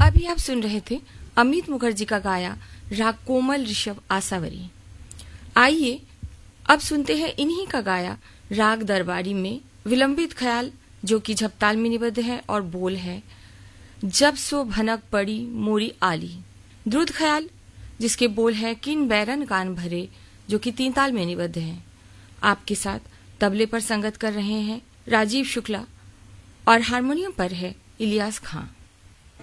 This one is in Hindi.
अभी आप सुन रहे थे अमित मुखर्जी का गाया राग कोमल ऋषभ आसावरी। आइए अब सुनते हैं इन्हीं का गाया राग दरबारी में विलंबित ख्याल, जो कि झपताल में निबद्ध है और बोल है जब सो भनक पड़ी मोरी आली। द्रुत ख्याल जिसके बोल है किन बैरन कान भरे, जो कि 3 ताल में निबद्ध है। आपके साथ तबले पर संगत कर रहे हैं राजीव शुक्ला और हारमोनियम पर है इलियास खां।